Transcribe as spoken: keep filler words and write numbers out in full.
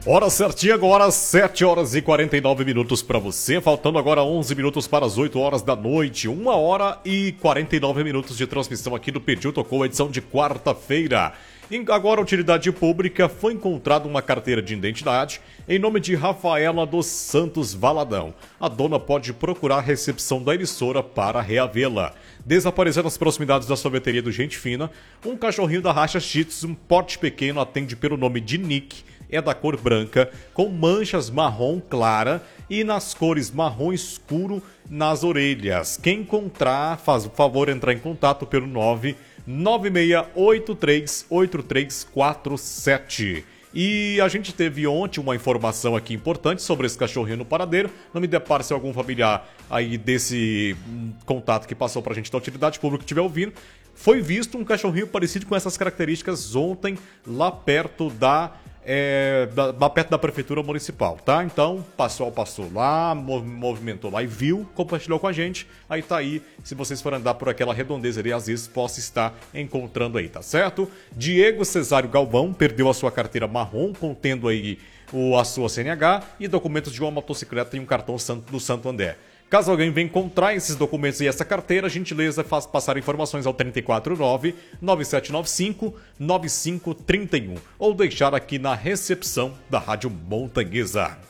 Hora certinha agora, sete horas e quarenta e nove minutos para você, faltando agora onze minutos para as oito horas da noite, uma hora e quarenta e nove minutos de transmissão aqui do Pediu Tocou, edição de quarta-feira. Agora, a utilidade pública, foi encontrada uma carteira de identidade em nome de Rafaela dos Santos Valadão. A dona pode procurar a recepção da emissora para reavê-la. Desapareceu nas proximidades da sorveteria do Gente Fina, um cachorrinho da raça Shih Tzu, um porte pequeno, atende pelo nome de Nick, é da cor branca, com manchas marrom clara e nas cores marrom escuro nas orelhas. Quem encontrar, faz o favor de entrar em contato pelo nove nove seis oito três oito três quatro sete. E a gente teve ontem uma informação aqui importante sobre esse cachorrinho no paradeiro. Não me depare se algum familiar aí desse contato que passou pra gente da utilidade pública que estiver ouvindo. Foi visto um cachorrinho parecido com essas características ontem lá perto da... É, da, da, perto da prefeitura municipal, tá? Então, o pessoal passou lá, movimentou lá e viu, compartilhou com a gente. Aí tá aí, se vocês forem andar por aquela redondeza ali, às vezes possa estar encontrando aí, tá certo? Diego Cesário Galvão perdeu a sua carteira marrom, contendo aí o, a sua C N H e documentos de uma motocicleta e um cartão do Santo André. Caso alguém venha encontrar esses documentos e essa carteira, gentileza, faz passar informações ao três quatro nove, nove sete nove cinco, nove cinco três um ou deixar aqui na recepção da Rádio Montanhesa.